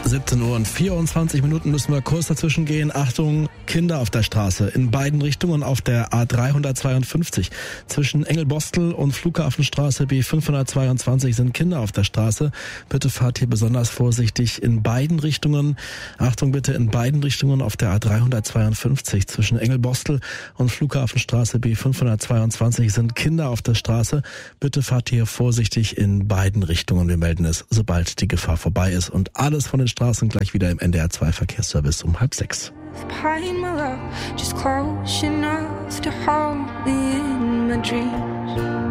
17 Uhr und 24 Minuten müssen wir kurz dazwischen gehen. Achtung, Kinder auf der Straße in beiden Richtungen auf der A352. Zwischen Engelbostel und Flughafenstraße B522 sind Kinder auf der Straße. Bitte fahrt hier besonders vorsichtig in beiden Richtungen. Achtung bitte, in beiden Richtungen auf der A352. Zwischen Engelbostel und Flughafenstraße B522 sind Kinder auf der Straße. Bitte fahrt hier vorsichtig in beiden Richtungen. Wir melden es, sobald die Gefahr vorbei ist. Und alles von den Straßen gleich wieder im NDR 2 Verkehrsservice um 5:30. Behind my love, just close enough to hold me in my dreams.